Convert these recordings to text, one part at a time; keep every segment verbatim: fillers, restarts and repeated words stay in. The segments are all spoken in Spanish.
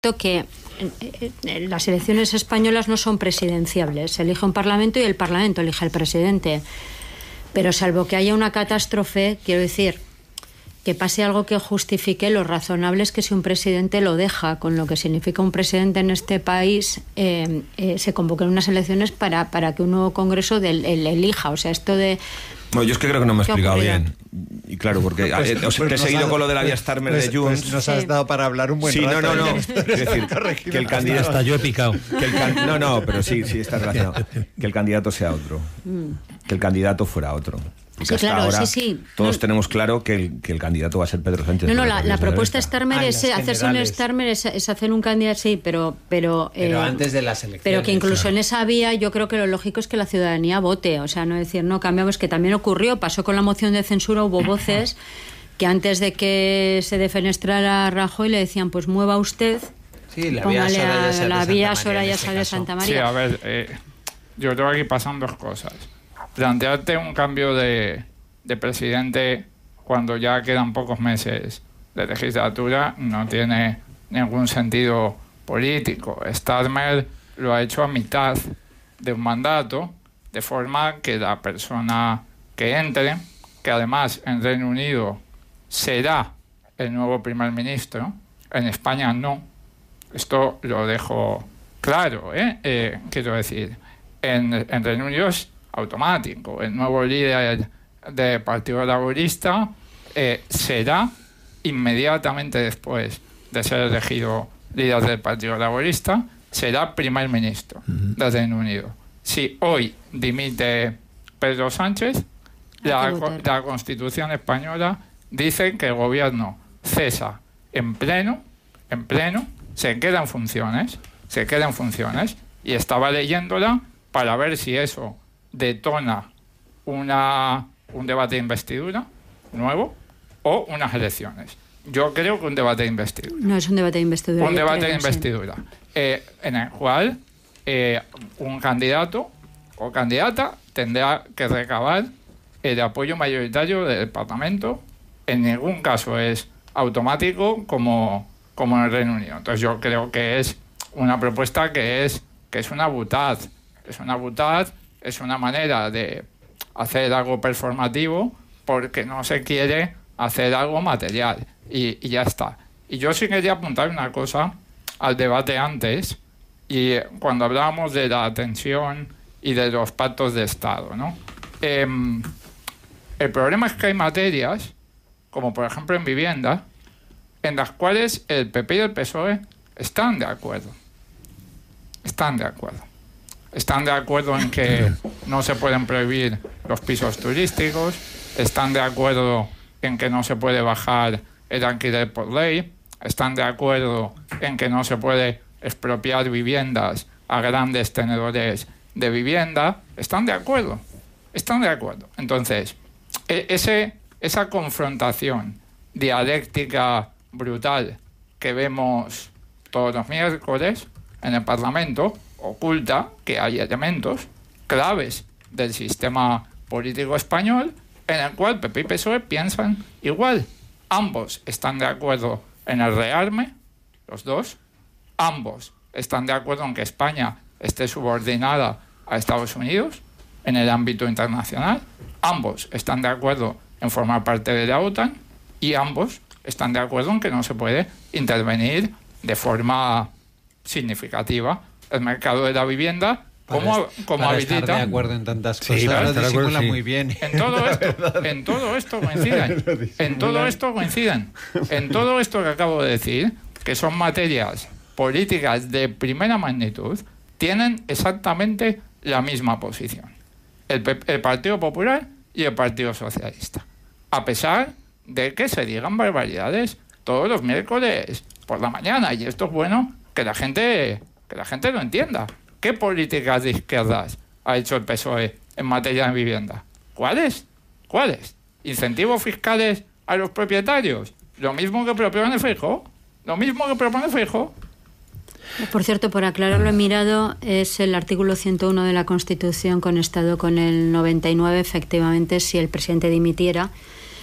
que las elecciones españolas no son presidenciables. Se elige un parlamento y el parlamento elige al presidente. Pero salvo que haya una catástrofe, quiero decir, que pase algo que justifique, lo razonable es que si un presidente lo deja, con lo que significa un presidente en este país, eh, eh, se convoquen unas elecciones para, para que un nuevo Congreso del, el, elija. O sea, esto de... Bueno, yo es que creo que no me he explicado bien. Y claro, porque pues, eh, os, pues te he seguido ha, con lo de la vía Starmer pues, de Junts. Pues nos has dado para hablar un buen sí, rato. Sí, no, no, no. Es decir, que el candidato... Hasta yo he picado. Que el can... No, no, pero sí, sí está relacionado. Que el candidato sea otro. Que el candidato fuera otro. Sí, claro, ahora sí, sí. Todos no, tenemos claro que el, que el candidato va a ser Pedro Sánchez. No, no, la, la propuesta Starmer ah, es hacerse un Starmer, es, es hacer un candidato, sí, pero... Pero, pero eh, antes de las elecciones. Pero que incluso claro. en esa vía yo creo que lo lógico es que la ciudadanía vote, o sea, no decir, no, cambiamos, que también ocurrió, pasó con la moción de censura, hubo voces que antes de que se defenestrara a Rajoy le decían, pues mueva usted, sí, la vía Soraya, a, la vía Soraya Sáez de Santa María. Sí, a ver, eh, yo creo que aquí pasan dos cosas. Plantearte un cambio de... de presidente cuando ya quedan pocos meses de legislatura no tiene ningún sentido político. Starmer lo ha hecho a mitad de un mandato, de forma que la persona que entre, que además en Reino Unido será el nuevo primer ministro, en España no. Esto lo dejo claro, ¿eh? Eh, quiero decir, en, en Reino Unido es automático. El nuevo líder del Partido Laborista eh, será inmediatamente después de ser elegido líder del Partido Laborista, será primer ministro uh-huh. del Reino Unido. Si hoy dimite Pedro Sánchez, la, la Constitución española dice que el gobierno cesa en pleno, en pleno, se queda en funciones, se queda en funciones, y estaba leyéndola para ver si eso detona una, un debate de investidura nuevo o unas elecciones. Yo creo que un debate de investidura. No es un debate de investidura. Un debate de investidura, sí. eh, en el cual eh, un candidato o candidata tendrá que recabar el apoyo mayoritario del Parlamento. En ningún caso es automático como, como en el Reino Unido. Entonces yo creo que es una propuesta que es, que es una butad. Es una butad, es una manera de hacer algo performativo porque no se quiere hacer algo material. Y, y ya está. Y yo sí quería apuntar una cosa al debate antes, y cuando hablábamos de la tensión y de los pactos de Estado, ¿no? Eh, el problema es que hay materias, como por ejemplo en vivienda, en las cuales el P P y el P S O E están de acuerdo. Están de acuerdo. Están de acuerdo en que no se pueden prohibir los pisos turísticos, están de acuerdo en que no se puede bajar el alquiler por ley, están de acuerdo en que no se puede expropiar viviendas a grandes tenedores de vivienda, están de acuerdo, están de acuerdo. Entonces, ese, esa confrontación dialéctica brutal que vemos todos los miércoles en el Parlamento oculta que hay elementos claves del sistema político español en el cual P P y P S O E piensan igual. Ambos están de acuerdo en el rearme, los dos. Ambos están de acuerdo en que España esté subordinada a Estados Unidos en el ámbito internacional. Ambos están de acuerdo en formar parte de la OTAN y ambos están de acuerdo en que no se puede intervenir de forma significativa el mercado de la vivienda. ¿Cómo, cómo para habilita? Estar de acuerdo en tantas cosas, sí, lo disimula sí. muy bien. En todo esto, en todo esto coinciden. En todo esto coinciden. En todo esto que acabo de decir, que son materias políticas de primera magnitud, tienen exactamente la misma posición. El, el Partido Popular y el Partido Socialista. A pesar de que se digan barbaridades todos los miércoles por la mañana. Y esto es bueno que la gente, que la gente lo entienda. ¿Qué políticas de izquierdas ha hecho el P S O E en materia de vivienda? ¿Cuáles? ¿Cuáles? ¿Incentivos fiscales a los propietarios? ¿Lo mismo que propone Feijóo? ¿Lo mismo que propone Feijóo? Por cierto, por aclararlo, he mirado, es el artículo ciento uno de la Constitución conectado con el noventa y nueve, efectivamente, si el presidente dimitiera,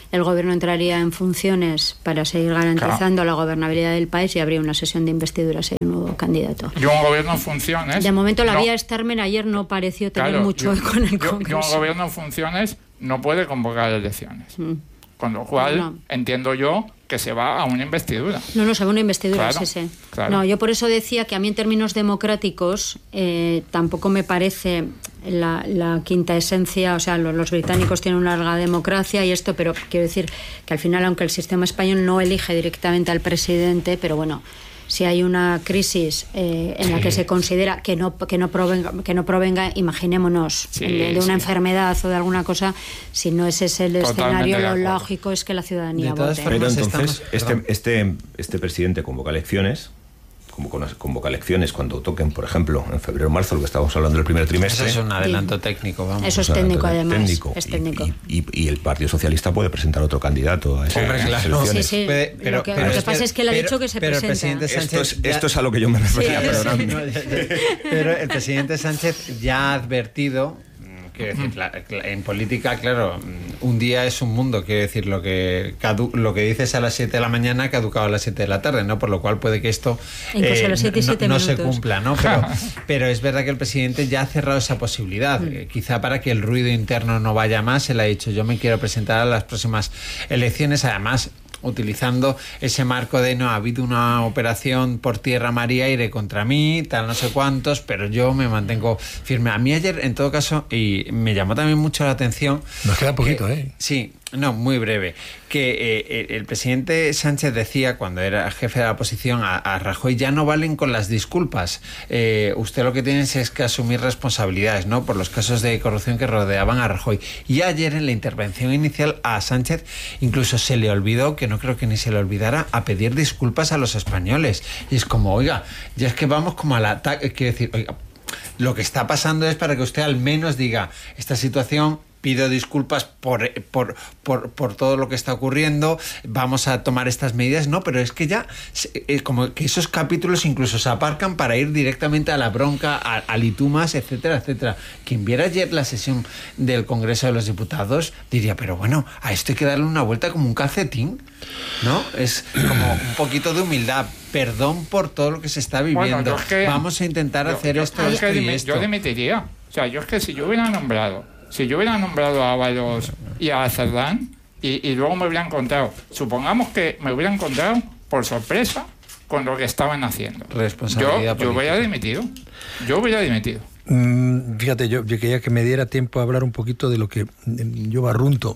el gobierno entraría en funciones para seguir garantizando claro. la gobernabilidad del país y habría una sesión de investidura si hay un nuevo candidato. Y un gobierno en funciones... De momento la no, vía Starmer ayer no pareció tener claro, mucho eco en el Congreso. Y un gobierno en funciones no puede convocar elecciones. Mm. Con lo cual, no. entiendo yo que se va a una investidura. No, no, se va a una investidura, claro, sí, sí. Claro. No, yo por eso decía que a mí en términos democráticos eh, tampoco me parece la, la quinta esencia, o sea, los, los británicos tienen una larga democracia y esto, pero quiero decir que al final, aunque el sistema español no elige directamente al presidente, pero bueno, si hay una crisis eh, en sí. la que se considera que no que no provenga, que no provenga imaginémonos, sí, de, de una sí. enfermedad o de alguna cosa, si no ese es el Totalmente escenario, lo lógico es que la ciudadanía vote. Pero entonces, este, este, este presidente convoca elecciones, convoca, convoca elecciones cuando toquen, por ejemplo, en febrero o marzo, lo que estábamos hablando del primer trimestre. Eso es un adelanto sí. técnico, vamos. Eso es técnico, además. Técnico. Es técnico. Y, y, y el Partido Socialista puede presentar otro candidato a esas Hombre, claro. elecciones. Sí, sí. Pero, pero, lo que, pero lo que es pasa que, es que él ha pero, dicho que se pero presenta. El Sánchez esto, es, ya, esto es a lo que yo me refería, sí, perdonadme. No, ya, ya. Pero el presidente Sánchez ya ha advertido... Quiero decir, la, en política, claro, un día es un mundo. Quiero decir, lo que cadu, lo que dices a las siete de la mañana ha caducado a las siete de la tarde, ¿no? Por lo cual puede que esto eh, a las siete y siete no, no minutos. se cumpla, ¿no? Pero, pero es verdad que el presidente ya ha cerrado esa posibilidad. Mm. Eh, quizá para que el ruido interno no vaya más, él ha dicho, yo me quiero presentar a las próximas elecciones, además... utilizando ese marco de no ha habido una operación por tierra, mar y aire contra mí, tal no sé cuántos, pero yo me mantengo firme. A mí ayer, en todo caso, y me llamó también mucho la atención... Nos queda poquito, que, ¿eh? Sí, no, muy breve. Que eh, el presidente Sánchez decía, cuando era jefe de la oposición, a, a Rajoy, ya no valen con las disculpas. Eh, usted lo que tiene es que asumir responsabilidades, ¿no? Por los casos de corrupción que rodeaban a Rajoy. Y ayer, en la intervención inicial, a Sánchez incluso se le olvidó, que no creo que ni se le olvidara, a pedir disculpas a los españoles. Y es como, oiga, ya es que vamos como al ataque. Quiero decir, oiga, lo que está pasando es para que usted al menos diga, esta situación... pido disculpas por, por, por, por todo lo que está ocurriendo, vamos a tomar estas medidas. No, pero es que ya es como que esos capítulos incluso se aparcan para ir directamente a la bronca, a, a litumas, etcétera, etcétera. Quien viera ayer la sesión del Congreso de los Diputados diría, pero bueno, a esto hay que darle una vuelta como un calcetín, ¿no? Es como un poquito de humildad. Perdón por todo lo que se está viviendo. Bueno, es que, vamos a intentar yo, hacer yo, esto, yo, esto es que y esto. Yo dimitiría. O sea, yo es que si yo hubiera nombrado Si yo hubiera nombrado a Ábalos y a Cerdán y, y luego me hubiera encontrado, supongamos que me hubiera encontrado por sorpresa con lo que estaban haciendo. Responsabilidad yo, yo hubiera dimitido. Yo hubiera dimitido. Mm, fíjate, yo, yo quería que me diera tiempo a hablar un poquito de lo que yo barrunto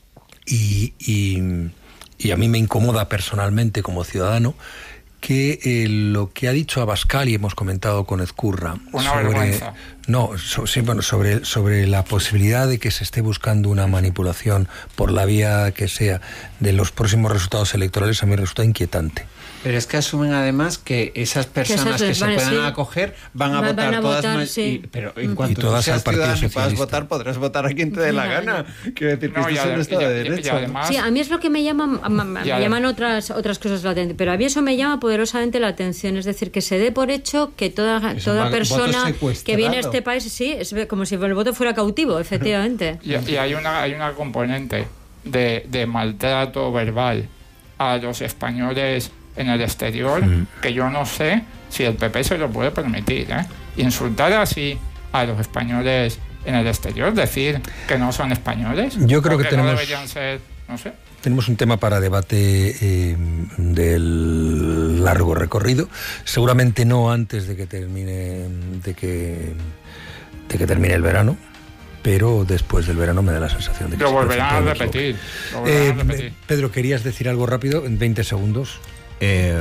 y, y, y a mí me incomoda personalmente como ciudadano, que eh, lo que ha dicho Abascal y hemos comentado con Ezcurra una sobre vergüenza. no so, sí, bueno, sobre sobre la posibilidad de que se esté buscando una manipulación por la vía que sea de los próximos resultados electorales, a mí me resulta inquietante. Pero es que asumen además que esas personas que, que se puedan sí. acoger van a van, votar van a todas votar, más, sí. y, pero en cuanto y todas tú seas ciudadano y puedas votar, podrás votar a quien te dé la gana. Quiero decir que no, esto es un Estado de Derecho. Además, sí, a mí es lo que me llama, me llaman otras otras cosas la atención, pero a mí eso me llama poderosamente la atención, es decir, que se dé por hecho que toda es toda persona que viene a este este país, sí, es como si el voto fuera cautivo, efectivamente. y, y hay una hay una componente de, de maltrato verbal a los españoles en el exterior, mm. que yo no sé si el P P se lo puede permitir, ¿eh? Insultar así a los españoles en el exterior, decir que no son españoles, yo creo que, que tenemos, no deberían ser, no sé. Tenemos un tema para debate eh, del largo recorrido, seguramente no antes de que termine de que de que termine el verano, pero después del verano me da la sensación de que lo volverán a repetir, lo volverán eh, a repetir. Pedro, ¿querías decir algo rápido en veinte segundos? Eh,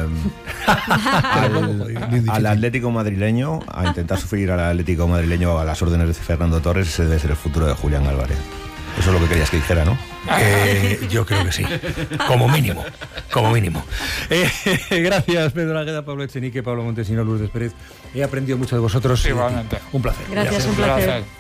al, al Atlético madrileño, a intentar sufrir al Atlético madrileño a las órdenes de Fernando Torres, ese debe ser el futuro de Julián Álvarez. Eso es lo que querías que dijera, ¿no? Eh, yo creo que sí, como mínimo, como mínimo. Eh, gracias, Pedro Águeda, Pablo Echenique, Pablo Montesino, Lourdes Pérez. He aprendido mucho de vosotros. Igualmente. Un placer. Gracias, gracias. un placer.